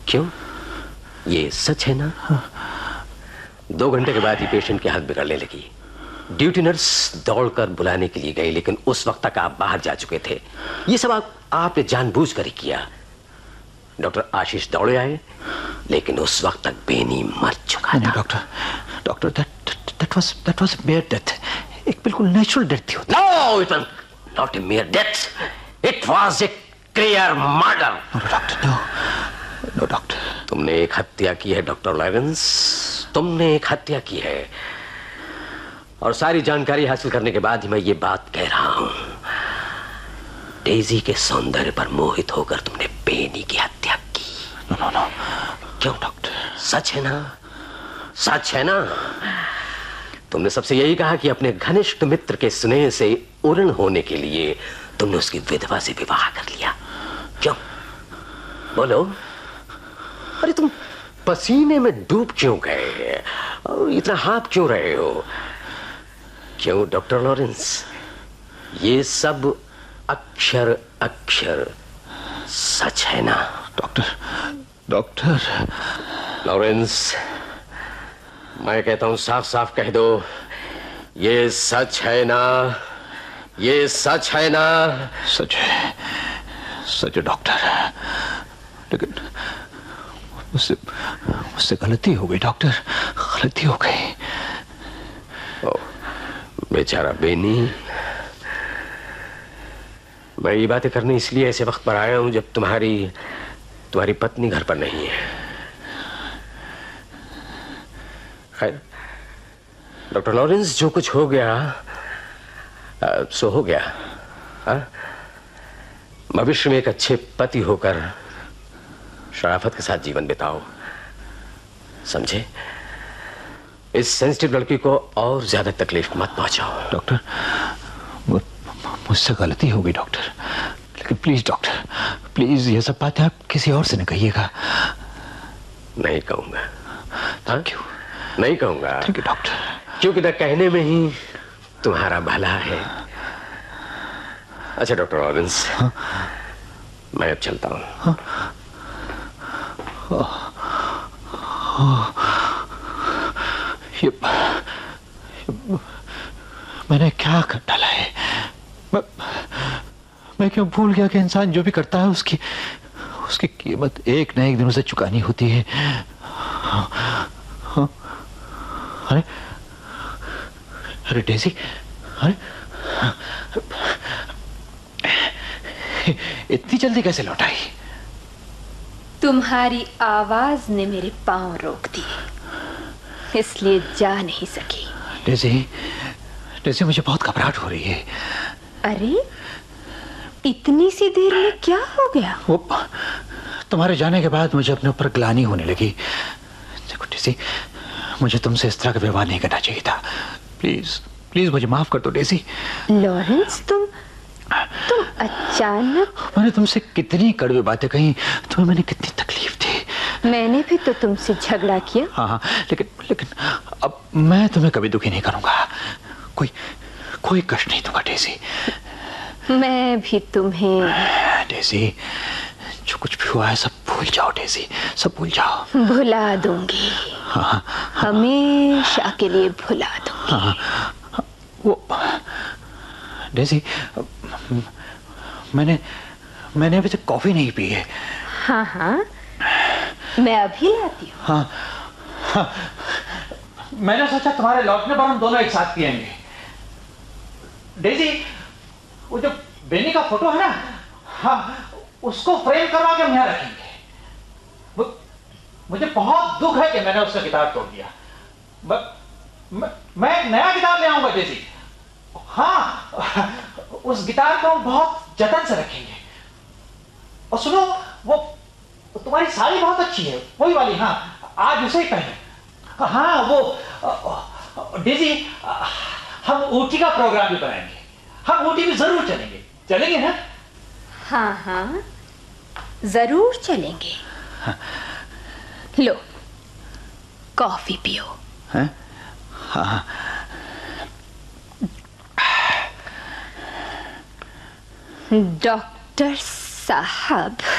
क्यों, ये सच है ना? 2 घंटे के बाद ही पेशेंट की हालत बिगड़ने लगी। ड्यूटी नर्स दौड़कर बुलाने के लिए गई, लेकिन उस वक्त तक आप बाहर जा चुके थे। ये सब आपने जानबूझकर ही किया। डॉक्टर आशीष दौड़े आए, लेकिन उस वक्त तक बेनी मर चुका था। Doctor that was mere death. एक बिल्कुल नेचुरल डेथ थी। No, it was not a mere death. It was a clear murder. No, doctor. तुमने एक हत्या की है डॉक्टर लॉरेंस, तुमने एक हत्या की है। और सारी जानकारी हासिल करने के बाद ही मैं ये बात कह रहा हूं। डेजी के सौंदर्य पर मोहित होकर तुमने बेनी की हत्या की। No. क्यों डॉक्टर, सच है ना? सच है ना? तुमने सबसे यही कहा कि अपने घनिष्ठ मित्र के स्नेह से उऋण होने के लिए तुमने उसकी विधवा से विवाह कर लिया। क्यों, बोलो। अरे तुम पसीने में डूब क्यों गए और इतना हाँफ क्यों रहे हो? क्यों डॉक्टर लॉरेंस, ये सब अक्षर अक्षर सच है ना? डॉक्टर लॉरेंस, मैं कहता हूं साफ साफ कह दो, ये सच है ना? ये सच है ना? सच है डॉक्टर, लेकिन मुझसे गलती हो गई डॉक्टर, गलती हो गई। बेचारा बेनी। मैं ये बातें करने इसलिए ऐसे वक्त पर आया हूं जब तुम्हारी पत्नी घर पर नहीं है। खैर डॉक्टर लॉरेंस, जो कुछ हो गया सो हो गया। भविष्य में एक अच्छे पति होकर शराफत के साथ जीवन बिताओ, समझे? इस सेंसिटिव लड़की को और ज्यादा तकलीफ मत पहुंचाओ। डॉक्टर, मुझसे गलती हो गई डॉक्टर, लेकिन प्लीज डॉक्टर, प्लीज ये सब बातें आप किसी और से न कहिएगा। नहीं कहूंगा। Thank you. नहीं कहूंगा। Thank you doctor. क्योंकि न कहने में ही तुम्हारा भला है। अच्छा डॉक्टर लॉरेंस, मैं अब चलता हूं। मैंने क्या कर डाला है? मैं क्यों भूल गया कि इंसान जो भी करता है उसकी कीमत एक न एक दिन उसे चुकानी होती है। अरे डेजी, अरे इतनी जल्दी कैसे लौट आई? तुम्हारी आवाज ने मेरे पांव रोक दिए, इसलिए जा नहीं सकी। डेजी, मुझे बहुत घबराहट हो रही है। अरे इतनी सी देर में क्या हो गया? वो तुम्हारे जाने के बाद मुझे अपने ऊपर ग्लानि होने लगी। देखो डेजी, मुझे तुमसे इस तरह का व्यवहार नहीं करना चाहिए था। प्लीज प्लीज मुझे माफ कर दो डेजी। लॉरेंस, तुम अचानक। मैंने तुमसे कितनी कड़वी बातें कही, तुम्हें मैंने कितनी तकलीफ दी। मैंने भी तो तुमसे झगड़ा किया। हाँ, लेकिन अब मैं तुम्हें कभी दुखी नहीं करूंगा। कोई कष्ट नहीं दूंगा डेजी। मैं भी तुम्हें। डेजी, जो कुछ भी हुआ है सब भूल जाओ डेजी, सब भूल जाओ। भुला दूंगी। हाँ, हमेशा के लिए भुला दूंगी। हाँ, वो डेजी, मैंने अभी तक कॉफी नहीं पी है। हाँ, मैं अभी लाती हूँ। हाँ, मैंने सोचा तुम्हारे लौटने पर हम दोनों एक साथ पिएंगे। डेजी, वो जो बेनी का फोटो है ना, हाँ, उसको फ्रेम करवा के हम यहाँ रखेंगे। मुझे बहुत दुख है कि मैंने उसका गिटार तोड़ दिया। मैं एक नया गिटार ले आऊंगा डेजी। हाँ, उस गिटार को हम बहुत जतन से रखेंगे। और सुनो, वो तुम्हारी साड़ी बहुत अच्छी है, वही वाली। हाँ, आज उसे ही पहने। हाँ, वो डेजी, हम ऊटी का प्रोग्राम भी बनाएंगे। हम ऊटी भी जरूर चलेंगे ना? हाँ, जरूर चलेंगे। हाँ। लो, कॉफी पियो। हाँ। डॉक्टर साहब,